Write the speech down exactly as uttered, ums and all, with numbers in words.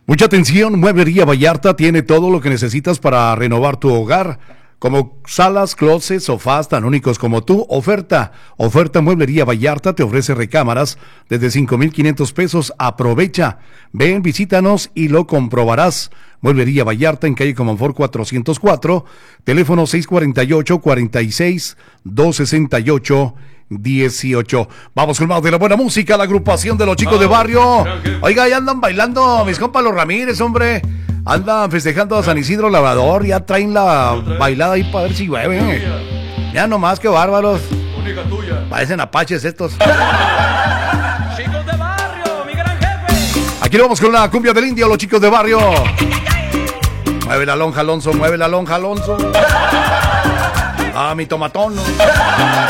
Mucha atención, Mueblería Vallarta tiene todo lo que necesitas para renovar tu hogar, como salas, closets, sofás tan únicos como tú. Oferta, oferta Mueblería Vallarta te ofrece recámaras desde cinco mil quinientos pesos. Aprovecha, ven, visítanos y lo comprobarás. Mueblería Vallarta en calle Comonfort cuatrocientos cuatro, teléfono seis cuarenta y ocho, cuarenta y seis, doscientos sesenta y ocho, dieciocho. Vamos con más de la buena música, la agrupación de los chicos de barrio. Oiga, ya andan bailando mis compas los Ramírez, hombre. Andan festejando a San Isidro Labrador, ya traen la bailada ahí para ver si llueve. Ya nomás, qué bárbaros. Parecen apaches estos. Chicos de barrio, mi gran jefe. Aquí vamos con la cumbia del indio, los chicos de barrio. Mueve la lonja, Alonso, mueve la lonja, Alonso. Ah, mi tomatón.